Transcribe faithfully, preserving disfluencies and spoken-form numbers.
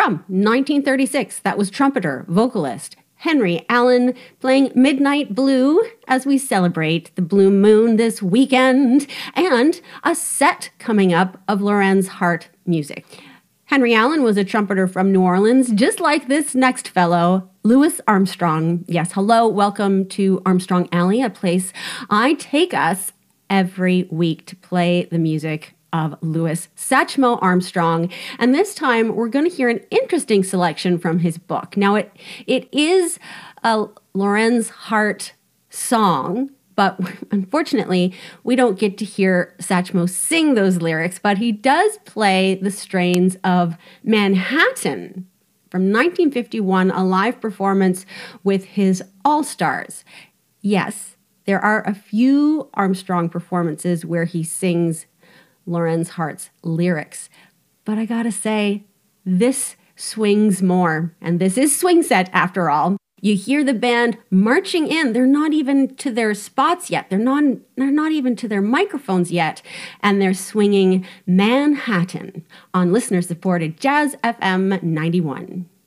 From nineteen thirty-six, that was trumpeter, vocalist Henry Allen playing Midnight Blue as we celebrate the Blue Moon this weekend, and a set coming up of Lorenz Hart music. Henry Allen was a trumpeter from New Orleans, just like this next fellow, Louis Armstrong. Yes, hello, welcome to Armstrong Alley, a place I take us every week to play the music of Louis Satchmo Armstrong. And this time we're going to hear an interesting selection from his book. Now, it it is a Lorenz Hart song, but unfortunately, we don't get to hear Satchmo sing those lyrics, but he does play the strains of Manhattan from nineteen fifty-one, a live performance with his All-Stars. Yes, there are a few Armstrong performances where he sings Lorenz Hart's lyrics. But I gotta say, this swings more. And this is Swing Set after all. You hear the band marching in. They're not even to their spots yet. They're not, they're not even to their microphones yet. And they're swinging Manhattan on listener-supported Jazz F M ninety-one.